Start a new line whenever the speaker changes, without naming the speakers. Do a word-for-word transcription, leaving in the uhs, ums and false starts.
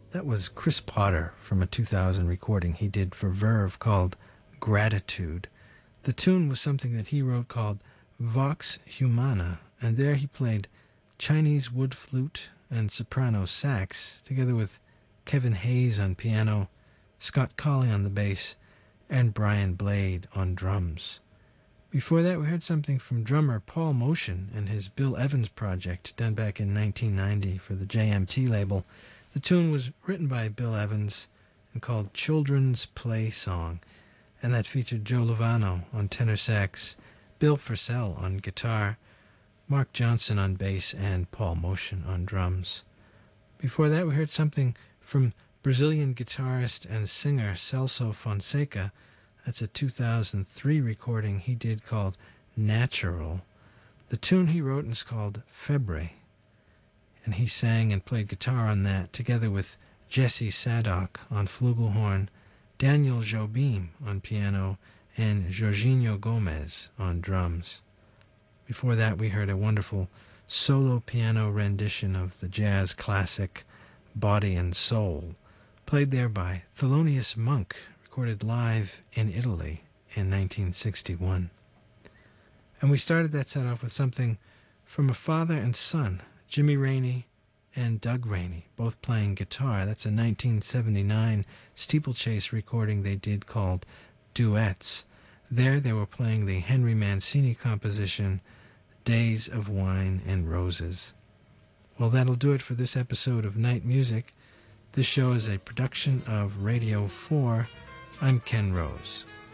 That was Chris Potter from a two thousand recording he did for Verve called Gratitude. The tune was something that he wrote called Vox Humana, and there he played Chinese wood flute and soprano sax, together with Kevin Hayes on piano, Scott Colley on the bass, and Brian Blade on drums. Before that, we heard something from drummer Paul Motion and his Bill Evans project done back in nineteen ninety for the J M T label. The tune was written by Bill Evans and called Children's Play Song, and that featured Joe Lovano on tenor sax, Bill Frisell on guitar, Mark Johnson on bass, and Paul Motion on drums. Before that, we heard something from Brazilian guitarist and singer Celso Fonseca. That's a two thousand three recording he did called Natural. The tune he wrote is called Febre, and he sang and played guitar on that together with Jesse Sadok on flugelhorn, Daniel Jobim on piano, and Jorginho Gomez on drums. Before that, we heard a wonderful solo piano rendition of the jazz classic Body and Soul, played there by Thelonious Monk, recorded live in Italy in nineteen sixty-one. And we started that set off with something from a father and son, Jimmy Rainey and Doug Rainey, both playing guitar. That's a nineteen seventy-nine steeplechase recording they did called Duets. There they were playing the Henry Mancini composition, Days of Wine and Roses. Well, that'll do it for this episode of Night Music. This show is a production of Radio four. I'm Ken Rose.